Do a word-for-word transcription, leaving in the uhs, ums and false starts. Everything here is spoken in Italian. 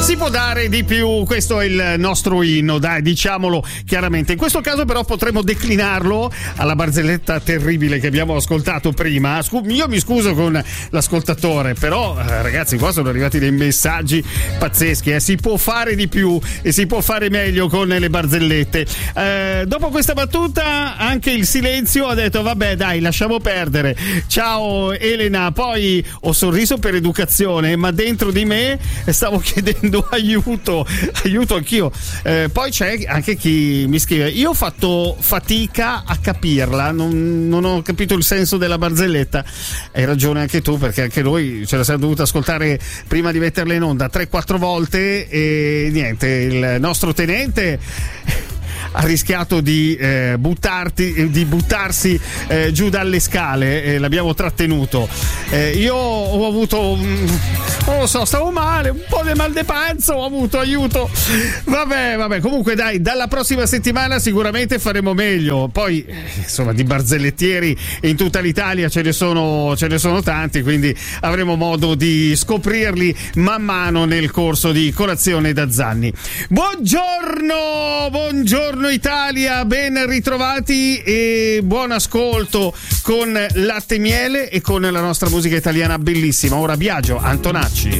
Si può dare di più, questo è il nostro inno, dai, diciamolo chiaramente. In questo caso però potremmo declinarlo alla barzelletta terribile che abbiamo ascoltato prima. Io mi scuso con l'ascoltatore, però eh, ragazzi, qua sono arrivati dei messaggi pazzeschi, eh. Si può fare di più e si può fare meglio con le barzellette. Eh, dopo questa battuta anche il silenzio ha detto vabbè dai, lasciamo perdere. Ciao Elena, poi ho sorriso per educazione, ma dentro di me stavo chiedendo aiuto, aiuto anch'io. Eh, poi c'è anche chi mi scrive: io ho fatto fatica a capirla, non, non ho capito il senso della barzelletta. Hai ragione anche tu, perché anche noi ce la siamo dovuta ascoltare prima di metterla in onda tre quattro volte e niente, il nostro tenente ha rischiato di, eh, buttarti, di buttarsi eh, giù dalle scale e l'abbiamo trattenuto. Eh, io ho avuto, un, non lo so, stavo male, un po' di mal de panza ho avuto, aiuto. Vabbè, vabbè, comunque dai, dalla prossima settimana sicuramente faremo meglio. Poi, insomma, di barzellettieri in tutta l'Italia ce ne sono, ce ne sono tanti, quindi avremo modo di scoprirli man mano nel corso di Colazione da Zanni. Buongiorno, buongiorno Italia, ben ritrovati e buon ascolto con Latte e Miele e con la nostra musica italiana bellissima. Ora Biagio Antonacci.